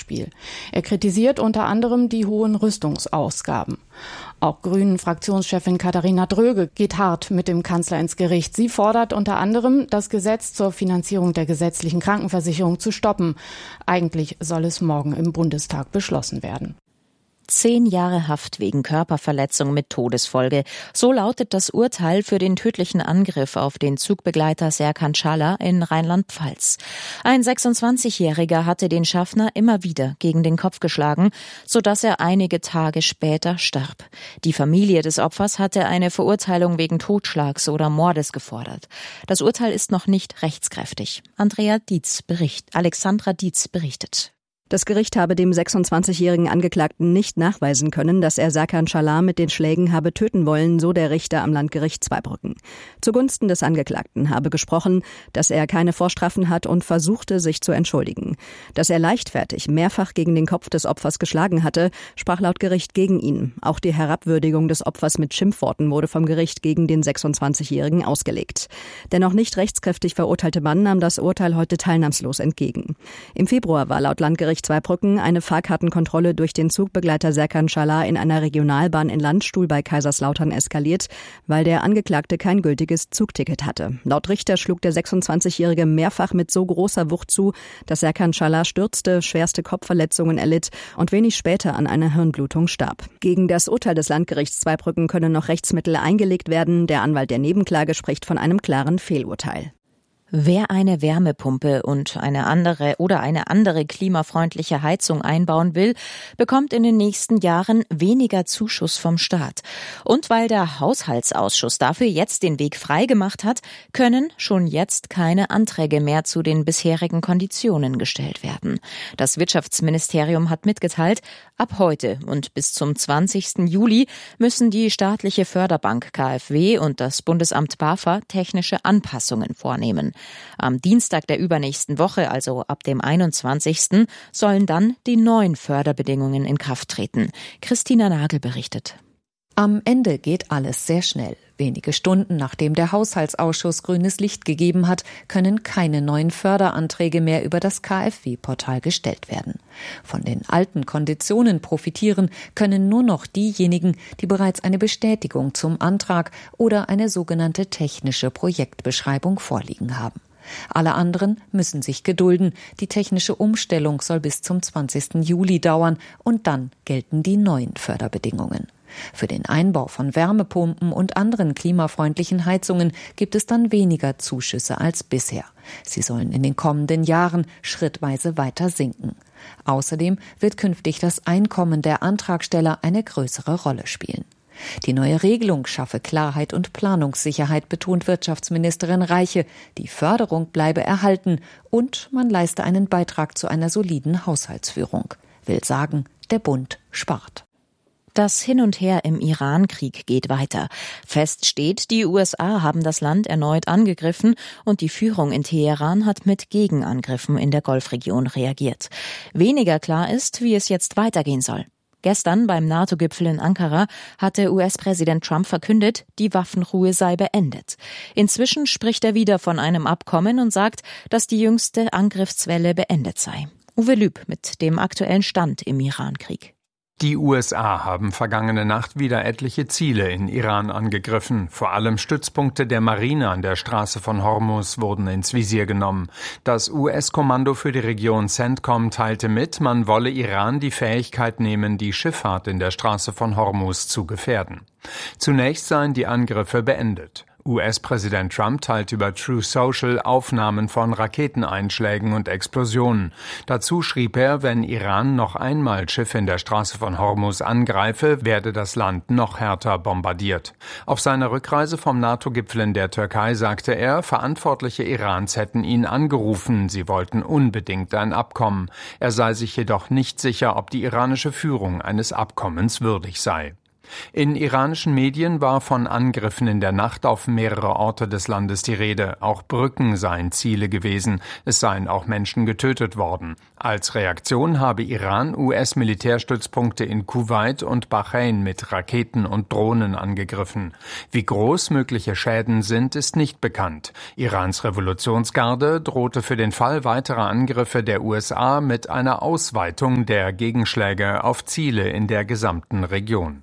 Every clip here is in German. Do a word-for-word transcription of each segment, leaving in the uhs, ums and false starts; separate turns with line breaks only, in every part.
Machtspiel. Er kritisiert unter anderem die hohen Rüstungsausgaben. Auch Grünen-Fraktionschefin Katharina Dröge geht hart mit dem Kanzler ins Gericht. Sie fordert unter anderem, das Gesetz zur Finanzierung der gesetzlichen Krankenversicherung zu stoppen. Eigentlich soll es morgen im Bundestag beschlossen werden.
Zehn Jahre Haft wegen Körperverletzung mit Todesfolge. So lautet das Urteil für den tödlichen Angriff auf den Zugbegleiter Serkan Çağlar in Rheinland-Pfalz. Ein sechsundzwanzigjähriger hatte den Schaffner immer wieder gegen den Kopf geschlagen, sodass er einige Tage später starb. Die Familie des Opfers hatte eine Verurteilung wegen Totschlags oder Mordes gefordert. Das Urteil ist noch nicht rechtskräftig. Andrea Dietz berichtet, Alexandra Dietz berichtet.
Das Gericht habe dem sechsundzwanzigjährigen Angeklagten nicht nachweisen können, dass er Serkan Çağlar mit den Schlägen habe töten wollen, so der Richter am Landgericht Zweibrücken. Zugunsten des Angeklagten habe gesprochen, dass er keine Vorstrafen hat und versuchte, sich zu entschuldigen. Dass er leichtfertig mehrfach gegen den Kopf des Opfers geschlagen hatte, sprach laut Gericht gegen ihn. Auch die Herabwürdigung des Opfers mit Schimpfworten wurde vom Gericht gegen den sechsundzwanzigjährigen ausgelegt. Der noch nicht rechtskräftig verurteilte Mann nahm das Urteil heute teilnahmslos entgegen. Im Februar war laut Landgericht Zweibrücken eine Fahrkartenkontrolle durch den Zugbegleiter Serkan Çağlar in einer Regionalbahn in Landstuhl bei Kaiserslautern eskaliert, weil der Angeklagte kein gültiges Zugticket hatte. Laut Richter schlug der sechsundzwanzigjährige mehrfach mit so großer Wucht zu, dass Serkan Çağlar stürzte, schwerste Kopfverletzungen erlitt und wenig später an einer Hirnblutung starb. Gegen das Urteil des Landgerichts Zweibrücken können noch Rechtsmittel eingelegt werden. Der Anwalt der Nebenklage spricht von einem klaren Fehlurteil.
Wer eine Wärmepumpe und eine andere oder eine andere klimafreundliche Heizung einbauen will, bekommt in den nächsten Jahren weniger Zuschuss vom Staat. Und weil der Haushaltsausschuss dafür jetzt den Weg freigemacht hat, können schon jetzt keine Anträge mehr zu den bisherigen Konditionen gestellt werden. Das Wirtschaftsministerium hat mitgeteilt, ab heute und bis zum zwanzigsten Juli müssen die staatliche Förderbank KfW und das Bundesamt BAFA technische Anpassungen vornehmen. Am Dienstag der übernächsten Woche, also ab dem einundzwanzigsten sollen dann die neuen Förderbedingungen in Kraft treten. Christina Nagel berichtet.
Am Ende geht alles sehr schnell. Wenige Stunden nachdem der Haushaltsausschuss grünes Licht gegeben hat, können keine neuen Förderanträge mehr über das KfW-Portal gestellt werden. Von den alten Konditionen profitieren können nur noch diejenigen, die bereits eine Bestätigung zum Antrag oder eine sogenannte technische Projektbeschreibung vorliegen haben. Alle anderen müssen sich gedulden. Die technische Umstellung soll bis zum zwanzigsten Juli dauern und dann gelten die neuen Förderbedingungen. Für den Einbau von Wärmepumpen und anderen klimafreundlichen Heizungen gibt es dann weniger Zuschüsse als bisher. Sie sollen in den kommenden Jahren schrittweise weiter sinken. Außerdem wird künftig das Einkommen der Antragsteller eine größere Rolle spielen. Die neue Regelung schaffe Klarheit und Planungssicherheit, betont Wirtschaftsministerin Reiche. Die Förderung bleibe erhalten und man leiste einen Beitrag zu einer soliden Haushaltsführung. Will sagen, der Bund spart.
Das Hin und Her im Iran-Krieg geht weiter. Fest steht, die U S A haben das Land erneut angegriffen und die Führung in Teheran hat mit Gegenangriffen in der Golfregion reagiert. Weniger klar ist, wie es jetzt weitergehen soll. Gestern beim NATO-Gipfel in Ankara hatte U S-Präsident Trump verkündet, die Waffenruhe sei beendet. Inzwischen spricht er wieder von einem Abkommen und sagt, dass die jüngste Angriffswelle beendet sei. Uwe Lüb mit dem aktuellen Stand im Iran-Krieg.
Die U S A haben vergangene Nacht wieder etliche Ziele in Iran angegriffen. Vor allem Stützpunkte der Marine an der Straße von Hormuz wurden ins Visier genommen. Das U S-Kommando für die Region CENTCOM teilte mit, man wolle Iran die Fähigkeit nehmen, die Schifffahrt in der Straße von Hormuz zu gefährden. Zunächst seien die Angriffe beendet. U S-Präsident Trump teilt über Truth Social Aufnahmen von Raketeneinschlägen und Explosionen. Dazu schrieb er, wenn Iran noch einmal Schiffe in der Straße von Hormuz angreife, werde das Land noch härter bombardiert. Auf seiner Rückreise vom NATO-Gipfel in der Türkei sagte er, Verantwortliche Irans hätten ihn angerufen, sie wollten unbedingt ein Abkommen. Er sei sich jedoch nicht sicher, ob die iranische Führung eines Abkommens würdig sei. In iranischen Medien war von Angriffen in der Nacht auf mehrere Orte des Landes die Rede. Auch Brücken seien Ziele gewesen. Es seien auch Menschen getötet worden. Als Reaktion habe Iran U S-Militärstützpunkte in Kuwait und Bahrain mit Raketen und Drohnen angegriffen. Wie groß mögliche Schäden sind, ist nicht bekannt. Irans Revolutionsgarde drohte für den Fall weiterer Angriffe der U S A mit einer Ausweitung der Gegenschläge auf Ziele in der gesamten Region.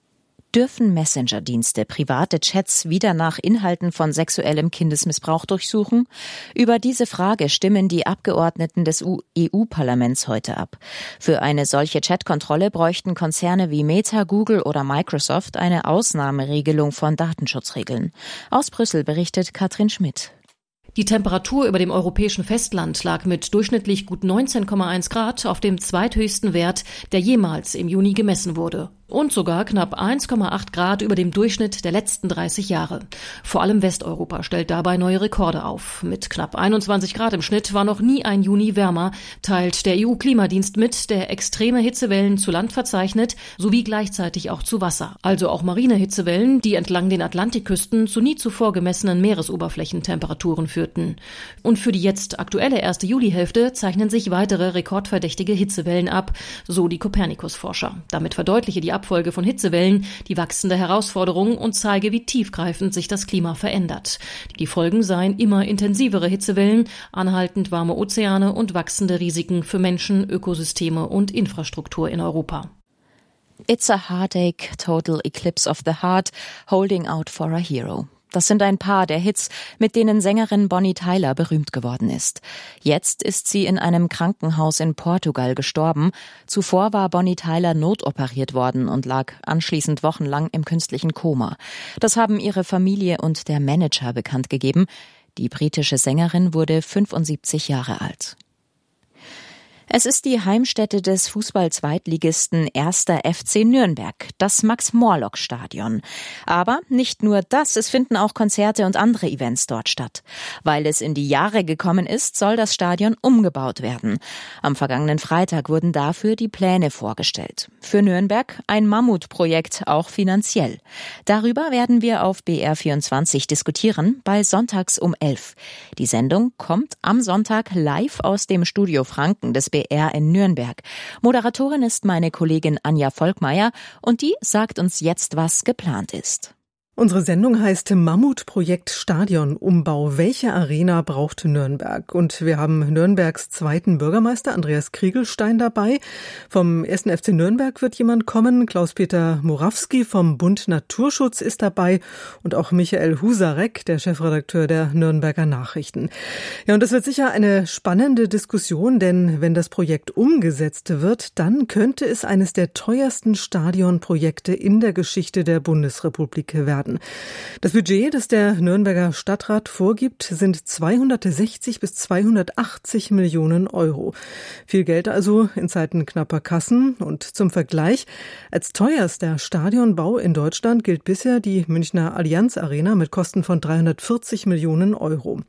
Dürfen Messenger-Dienste private Chats wieder nach Inhalten von sexuellem Kindesmissbrauch durchsuchen? Über diese Frage stimmen die Abgeordneten des E U-Parlaments heute ab. Für eine solche Chatkontrolle bräuchten Konzerne wie Meta, Google oder Microsoft eine Ausnahmeregelung von Datenschutzregeln. Aus Brüssel berichtet Katrin Schmidt.
Die Temperatur über dem europäischen Festland lag mit durchschnittlich gut neunzehn Komma eins Grad auf dem zweithöchsten Wert, der jemals im Juni gemessen wurde. Und sogar knapp eins Komma acht Grad über dem Durchschnitt der letzten dreißig Jahre. Vor allem Westeuropa stellt dabei neue Rekorde auf. Mit knapp einundzwanzig Grad im Schnitt war noch nie ein Juni wärmer, teilt der E U-Klimadienst mit, der extreme Hitzewellen zu Land verzeichnet, sowie gleichzeitig auch zu Wasser. Also auch marine Hitzewellen, die entlang den Atlantikküsten zu nie zuvor gemessenen Meeresoberflächentemperaturen führten. Und für die jetzt aktuelle erste Julihälfte zeichnen sich weitere rekordverdächtige Hitzewellen ab, so die Copernicus-Forscher. Damit verdeutliche die Abfolge von Hitzewellen die wachsende Herausforderung und zeige, wie tiefgreifend sich das Klima verändert. Die Folgen seien immer intensivere Hitzewellen, anhaltend warme Ozeane und wachsende Risiken für Menschen, Ökosysteme und Infrastruktur in Europa.
It's a heartache, total eclipse of the heart, holding out for a hero. Das sind ein paar der Hits, mit denen Sängerin Bonnie Tyler berühmt geworden ist. Jetzt ist sie in einem Krankenhaus in Portugal gestorben. Zuvor war Bonnie Tyler notoperiert worden und lag anschließend wochenlang im künstlichen Koma. Das haben ihre Familie und der Manager bekannt gegeben. Die britische Sängerin wurde fünfundsiebzig Jahre alt. Es ist die Heimstätte des Fußball-Zweitligisten erster F C Nürnberg, das Max-Morlock-Stadion. Aber nicht nur das, es finden auch Konzerte und andere Events dort statt. Weil es in die Jahre gekommen ist, soll das Stadion umgebaut werden. Am vergangenen Freitag wurden dafür die Pläne vorgestellt. Für Nürnberg ein Mammutprojekt, auch finanziell. Darüber werden wir auf B R vierundzwanzig diskutieren, bei Sonntags um elf. Die Sendung kommt am Sonntag live aus dem Studio Franken des B R in Nürnberg. Moderatorin ist meine Kollegin Anja Volkmeier und die sagt uns jetzt, was geplant ist.
Unsere Sendung heißt Mammutprojekt Stadionumbau. Welche Arena braucht Nürnberg? Und wir haben Nürnbergs zweiten Bürgermeister Andreas Kriegelstein dabei. Vom ersten F C Nürnberg wird jemand kommen. Klaus-Peter Morawski vom Bund Naturschutz ist dabei und auch Michael Husarek, der Chefredakteur der Nürnberger Nachrichten. Ja, und das wird sicher eine spannende Diskussion, denn wenn das Projekt umgesetzt wird, dann könnte es eines der teuersten Stadionprojekte in der Geschichte der Bundesrepublik werden. Das Budget, das der Nürnberger Stadtrat vorgibt, sind zweihundertsechzig bis zweihundertachtzig Millionen Euro. Viel Geld also in Zeiten knapper Kassen. Und zum Vergleich, als teuerster Stadionbau in Deutschland gilt bisher die Münchner Allianz Arena mit Kosten von dreihundertvierzig Millionen Euro.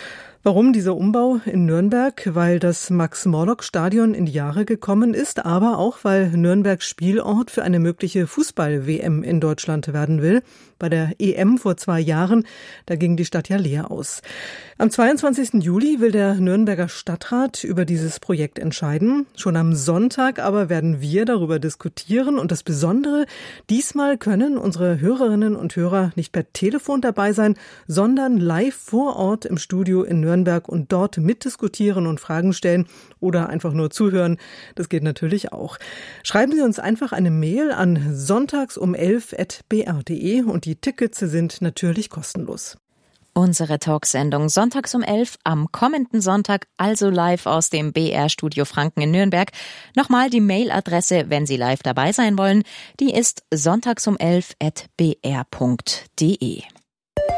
Warum dieser Umbau in Nürnberg? Weil das Max-Morlock-Stadion in die Jahre gekommen ist, aber auch, weil Nürnberg Spielort für eine mögliche Fußball-W M in Deutschland werden will. Bei der E M vor zwei Jahren, da ging die Stadt ja leer aus. Am zweiundzwanzigsten Juli will der Nürnberger Stadtrat über dieses Projekt entscheiden. Schon am Sonntag aber werden wir darüber diskutieren. Und das Besondere, diesmal können unsere Hörerinnen und Hörer nicht per Telefon dabei sein, sondern live vor Ort im Studio in Nürnberg und dort mitdiskutieren und Fragen stellen oder einfach nur zuhören. Das geht natürlich auch. Schreiben Sie uns einfach eine Mail an sonntags um elf at b r punkt d e und die Tickets sind natürlich kostenlos.
Unsere Talksendung sonntags um elf am kommenden Sonntag, also live aus dem B R-Studio Franken in Nürnberg. Nochmal die Mailadresse, wenn Sie live dabei sein wollen, die ist sonntags um elf at b r punkt d e.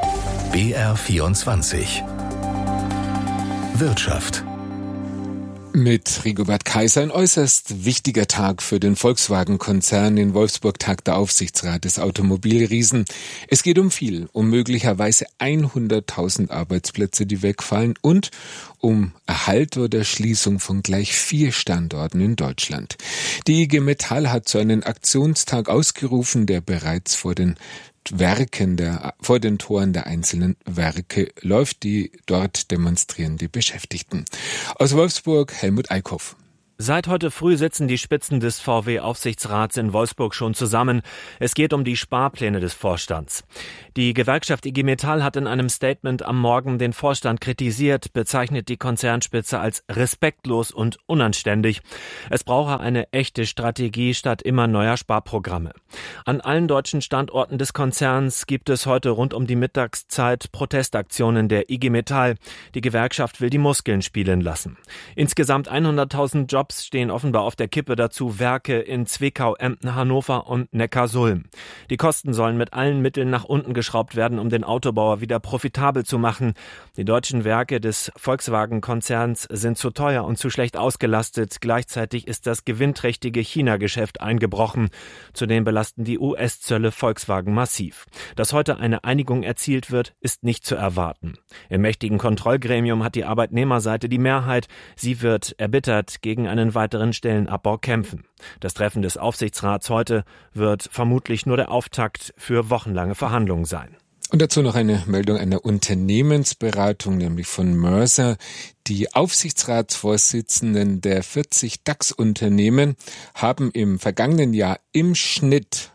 B R vierundzwanzig Wirtschaft. Mit Rigobert Kaiser ein äußerst wichtiger Tag für den Volkswagen-Konzern. In Wolfsburg tagt der Aufsichtsrat des Automobilriesen. Es geht um viel, um möglicherweise hunderttausend Arbeitsplätze, die wegfallen, und um Erhalt oder Schließung von gleich vier Standorten in Deutschland. Die I G Metall hat so einen Aktionstag ausgerufen, der bereits vor den Werken der, vor den Toren der einzelnen Werke läuft, die dort demonstrieren die Beschäftigten. Aus Wolfsburg Helmut Eickhoff.
Seit heute früh sitzen die Spitzen des V W-Aufsichtsrats in Wolfsburg schon zusammen. Es geht um die Sparpläne des Vorstands. Die Gewerkschaft I G Metall hat in einem Statement am Morgen den Vorstand kritisiert, bezeichnet die Konzernspitze als respektlos und unanständig. Es brauche eine echte Strategie statt immer neuer Sparprogramme. An allen deutschen Standorten des Konzerns gibt es heute rund um die Mittagszeit Protestaktionen der I G Metall. Die Gewerkschaft will die Muskeln spielen lassen. Insgesamt hunderttausend Jobs stehen offenbar auf der Kippe, dazu Werke in Zwickau, Emden, Hannover und Neckarsulm. Die Kosten sollen mit allen Mitteln nach unten geschraubt werden, um den Autobauer wieder profitabel zu machen. Die deutschen Werke des Volkswagen-Konzerns sind zu teuer und zu schlecht ausgelastet. Gleichzeitig ist das gewinnträchtige China-Geschäft eingebrochen. Zudem belasten die U S-Zölle Volkswagen massiv. Dass heute eine Einigung erzielt wird, ist nicht zu erwarten. Im mächtigen Kontrollgremium hat die Arbeitnehmerseite die Mehrheit. Sie wird erbittert gegen einen weiteren Stellenabbau kämpfen. Das Treffen des Aufsichtsrats heute wird vermutlich nur der Auftakt für wochenlange Verhandlungen sein.
Und dazu noch eine Meldung einer Unternehmensberatung, nämlich von Mercer. Die Aufsichtsratsvorsitzenden der vierzig DAX-Unternehmen haben im vergangenen Jahr im Schnitt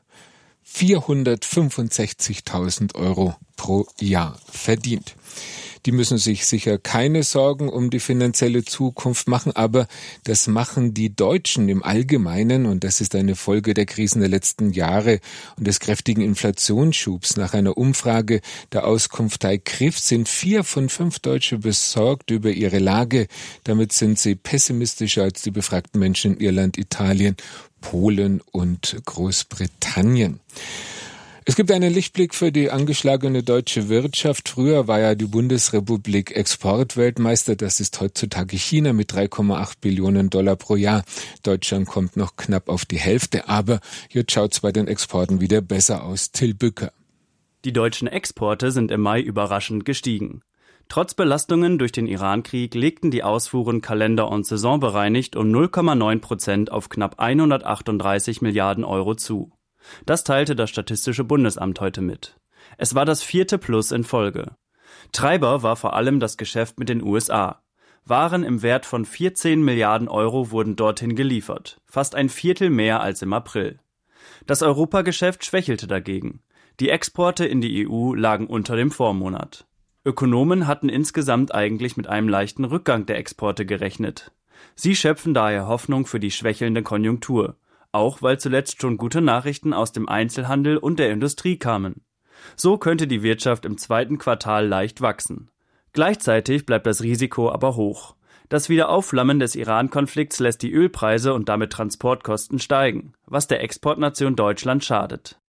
vierhundertfünfundsechzigtausend Euro pro Jahr verdient. Die müssen sich sicher keine Sorgen um die finanzielle Zukunft machen, aber das machen die Deutschen im Allgemeinen, und das ist eine Folge der Krisen der letzten Jahre und des kräftigen Inflationsschubs. Nach einer Umfrage der Auskunftei C R I F sind vier von fünf Deutsche besorgt über ihre Lage. Damit sind sie pessimistischer als die befragten Menschen in Irland, Italien, Polen und Großbritannien. Es gibt einen Lichtblick für die angeschlagene deutsche Wirtschaft. Früher war ja die Bundesrepublik Exportweltmeister. Das ist heutzutage China mit drei Komma acht Billionen Dollar pro Jahr. Deutschland kommt noch knapp auf die Hälfte. Aber jetzt schaut's bei den Exporten wieder besser aus. Till Bücker.
Die deutschen Exporte sind im Mai überraschend gestiegen. Trotz Belastungen durch den Iran-Krieg legten die Ausfuhren kalender- und saisonbereinigt um null Komma neun Prozent auf knapp hundertachtunddreißig Milliarden Euro zu. Das teilte das Statistische Bundesamt heute mit. Es war das vierte Plus in Folge. Treiber war vor allem das Geschäft mit den U S A. Waren im Wert von vierzehn Milliarden Euro wurden dorthin geliefert, fast ein Viertel mehr als im April. Das Europageschäft schwächelte dagegen. Die Exporte in die E U lagen unter dem Vormonat. Ökonomen hatten insgesamt eigentlich mit einem leichten Rückgang der Exporte gerechnet. Sie schöpfen daher Hoffnung für die schwächelnde Konjunktur. Auch weil zuletzt schon gute Nachrichten aus dem Einzelhandel und der Industrie kamen. So könnte die Wirtschaft im zweiten Quartal leicht wachsen. Gleichzeitig bleibt das Risiko aber hoch. Das Wiederaufflammen des Iran-Konflikts lässt die Ölpreise und damit Transportkosten steigen, was der Exportnation Deutschland schadet.